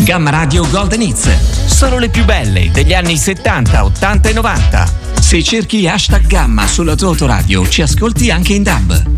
Gamma Radio Golden Hits. Solo le più belle degli anni 70, 80 e 90. Se cerchi #Gamma sulla tua autoradio, ci ascolti anche in DAB.